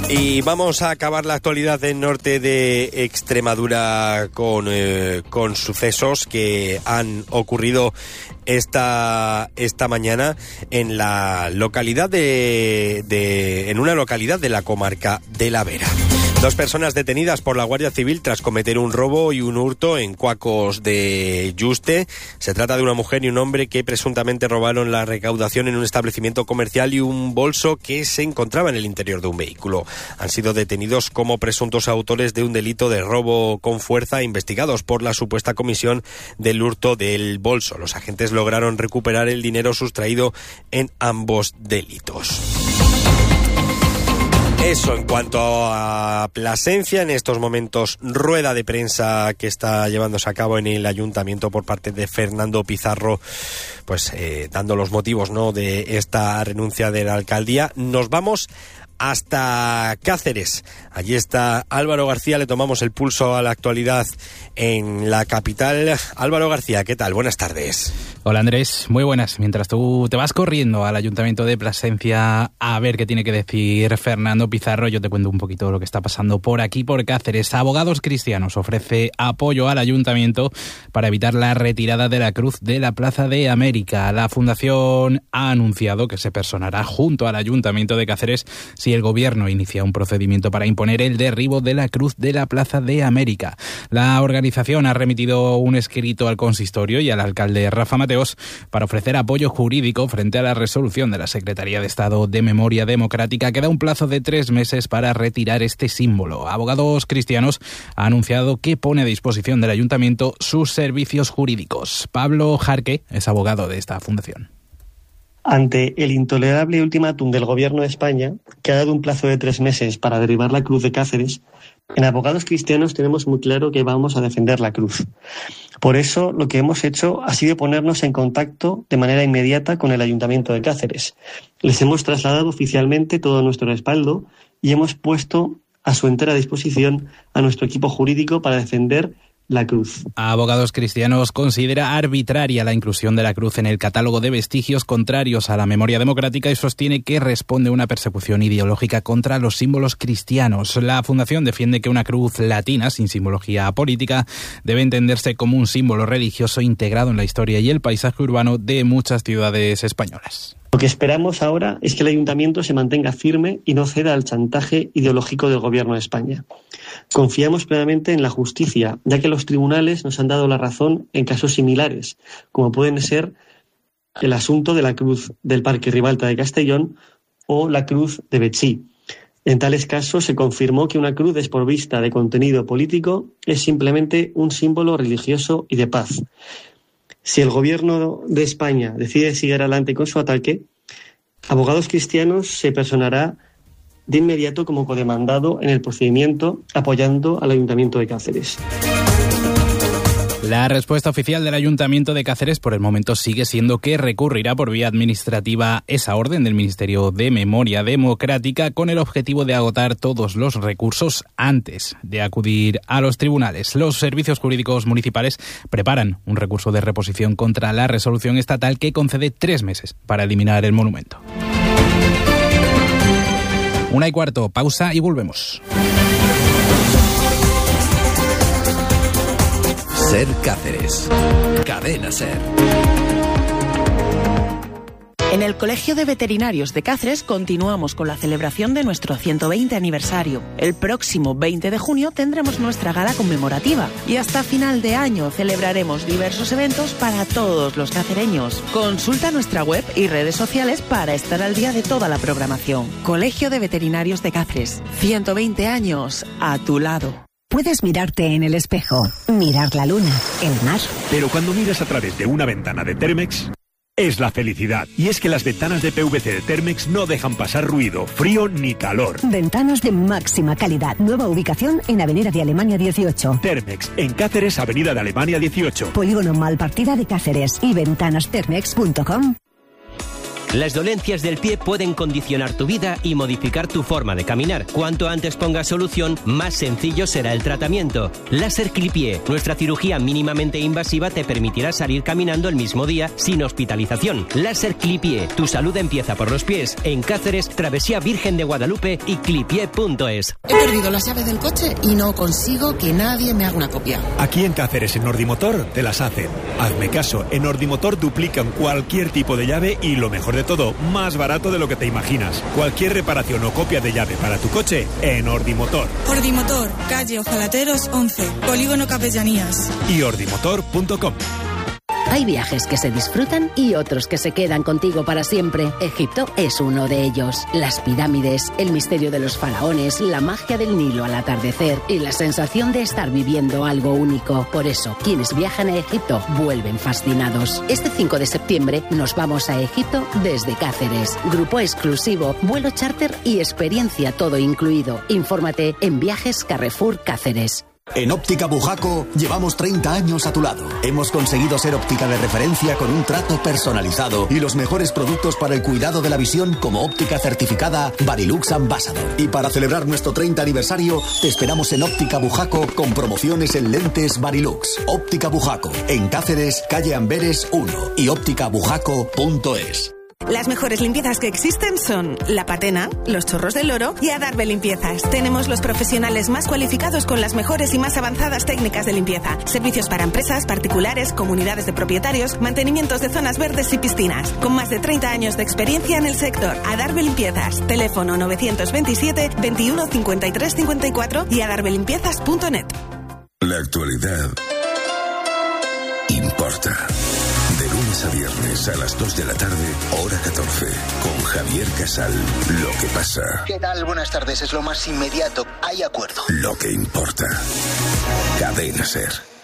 Y vamos a acabar la actualidad del norte de Extremadura con sucesos que han ocurrido esta mañana en la localidad en una localidad de la comarca de La Vera. 2 personas detenidas por la Guardia Civil tras cometer un robo y un hurto en Cuacos de Yuste. Se trata de una mujer y un hombre que presuntamente robaron la recaudación en un establecimiento comercial y un bolso que se encontraba en el interior de un vehículo. Han sido detenidos como presuntos autores de un delito de robo con fuerza, investigados por la supuesta comisión del hurto del bolso. Los agentes lograron recuperar el dinero sustraído en ambos delitos. Eso en cuanto a Plasencia. En estos momentos rueda de prensa que está llevándose a cabo en el ayuntamiento por parte de Fernando Pizarro, pues dando los motivos, ¿no?, de esta renuncia de la alcaldía. Nos vamos hasta Cáceres. Allí está Álvaro García, le tomamos el pulso a la actualidad en la capital. Álvaro García, ¿qué tal? Buenas tardes. Hola Andrés, muy buenas. Mientras tú te vas corriendo al Ayuntamiento de Plasencia a ver qué tiene que decir Fernando Pizarro, yo te cuento un poquito lo que está pasando por aquí, por Cáceres. Abogados Cristianos ofrece apoyo al Ayuntamiento para evitar la retirada de la cruz de la Plaza de América. La Fundación ha anunciado que se personará junto al Ayuntamiento de Cáceres si el Gobierno inicia un procedimiento para imponer el derribo de la cruz de la Plaza de América. La organización ha remitido un escrito al consistorio y al alcalde Rafa Mateos para ofrecer apoyo jurídico frente a la resolución de la Secretaría de Estado de Memoria Democrática, que da un plazo de 3 meses para retirar este símbolo. Abogados Cristianos ha anunciado que pone a disposición del Ayuntamiento sus servicios jurídicos. Pablo Jarque es abogado de esta fundación. Ante el intolerable ultimátum del Gobierno de España, que ha dado un plazo de 3 meses para derribar la cruz de Cáceres, en Abogados Cristianos tenemos muy claro que vamos a defender la cruz. Por eso, lo que hemos hecho ha sido ponernos en contacto de manera inmediata con el Ayuntamiento de Cáceres. Les hemos trasladado oficialmente todo nuestro respaldo y hemos puesto a su entera disposición a nuestro equipo jurídico para defender la cruz. Abogados Cristianos considera arbitraria la inclusión de la cruz en el catálogo de vestigios contrarios a la memoria democrática y sostiene que responde a una persecución ideológica contra los símbolos cristianos. La Fundación defiende que una cruz latina sin simbología política debe entenderse como un símbolo religioso integrado en la historia y el paisaje urbano de muchas ciudades españolas. Lo que esperamos ahora es que el Ayuntamiento se mantenga firme y no ceda al chantaje ideológico del Gobierno de España. Confiamos plenamente en la justicia, ya que los tribunales nos han dado la razón en casos similares, como pueden ser el asunto de la cruz del Parque Ribalta de Castellón o la cruz de Betxí. En tales casos se confirmó que una cruz desprovista de contenido político es simplemente un símbolo religioso y de paz. Si el Gobierno de España decide seguir adelante con su ataque, Abogados Cristianos se personará de inmediato como codemandado en el procedimiento, apoyando al Ayuntamiento de Cáceres. La respuesta oficial del Ayuntamiento de Cáceres por el momento sigue siendo que recurrirá por vía administrativa esa orden del Ministerio de Memoria Democrática con el objetivo de agotar todos los recursos antes de acudir a los tribunales. Los servicios jurídicos municipales preparan un recurso de reposición contra la resolución estatal que concede 3 meses para eliminar el monumento. 1:15, pausa y volvemos. Ser Cáceres. Cadena Ser. En el Colegio de Veterinarios de Cáceres continuamos con la celebración de nuestro 120 aniversario. El próximo 20 de junio tendremos nuestra gala conmemorativa y hasta final de año celebraremos diversos eventos para todos los cacereños. Consulta nuestra web y redes sociales para estar al día de toda la programación. Colegio de Veterinarios de Cáceres, 120 años a tu lado. Puedes mirarte en el espejo, mirar la luna, el mar. Pero cuando miras a través de una ventana de Thermex, es la felicidad. Y es que las ventanas de PVC de Thermex no dejan pasar ruido, frío ni calor. Ventanas de máxima calidad. Nueva ubicación en Avenida de Alemania 18. Thermex, en Cáceres, Avenida de Alemania 18. Polígono Malpartida de Cáceres y ventanasthermex.com. Las dolencias del pie pueden condicionar tu vida y modificar tu forma de caminar. Cuanto antes pongas solución, más sencillo será el tratamiento. Láser Clipié. Nuestra cirugía mínimamente invasiva te permitirá salir caminando el mismo día sin hospitalización. Láser Clipié. Tu salud empieza por los pies. En Cáceres, Travesía Virgen de Guadalupe y clipié.es. He perdido la llave del coche y no consigo que nadie me haga una copia. Aquí en Cáceres, en Nordimotor, te las hacen. Hazme caso, en Nordimotor duplican cualquier tipo de llave y lo mejor de todo, más barato de lo que te imaginas. Cualquier reparación o copia de llave para tu coche, en Ordimotor. Ordimotor, calle Ojalateros 11, Polígono Capellanías. Y ordimotor.com. Hay viajes que se disfrutan y otros que se quedan contigo para siempre. Egipto es uno de ellos. Las pirámides, el misterio de los faraones, la magia del Nilo al atardecer y la sensación de estar viviendo algo único. Por eso, quienes viajan a Egipto vuelven fascinados. Este 5 de septiembre nos vamos a Egipto desde Cáceres. Grupo exclusivo, vuelo charter y experiencia todo incluido. Infórmate en Viajes Carrefour Cáceres. En Óptica Bujaco llevamos 30 años a tu lado. Hemos conseguido ser óptica de referencia con un trato personalizado y los mejores productos para el cuidado de la visión como óptica certificada Varilux Ambassador. Y para celebrar nuestro 30 aniversario, te esperamos en Óptica Bujaco con promociones en lentes Varilux. Óptica Bujaco, en Cáceres, calle Amberes 1 y ópticabujaco.es. Las mejores limpiezas que existen son La Patena, Los Chorros del Oro y Adarve Limpiezas. Tenemos los profesionales más cualificados con las mejores y más avanzadas técnicas de limpieza. Servicios para empresas, particulares, comunidades de propietarios, mantenimientos de zonas verdes y piscinas. Con más de 30 años de experiencia en el sector. Adarve Limpiezas. Teléfono 927 21 53 54 y adarvelimpiezas.net. La actualidad importa. De lunes a viernes a las 2 de la tarde, hora 14, con Javier Casal. Lo que pasa. ¿Qué tal? Buenas tardes. Es lo más inmediato. Hay acuerdo. Lo que importa. Cadena SER.